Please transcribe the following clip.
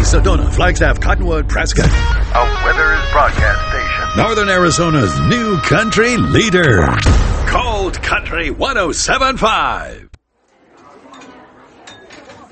Sedona, Flagstaff, Cottonwood, Prescott. A Withers broadcast station. Northern Arizona's new country leader. Cold Country 107.5.